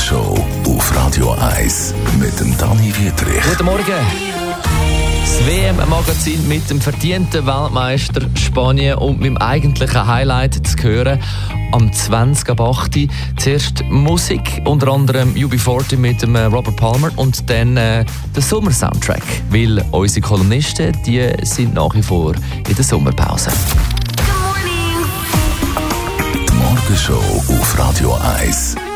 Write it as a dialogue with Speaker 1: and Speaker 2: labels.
Speaker 1: Morgenshow auf Radio 1 mit dem Dani Wietrich.
Speaker 2: Guten Morgen. Das WM-Magazin mit dem verdienten Weltmeister Spanien und meinem eigentlichen Highlight zu hören am 20.08. Zuerst Musik, unter anderem UB40 mit dem Robert Palmer und dann der Sommer-Soundtrack, weil unsere Kolumnisten, die sind nach wie vor in der Sommerpause.
Speaker 1: Die Morgenshow auf Radio 1.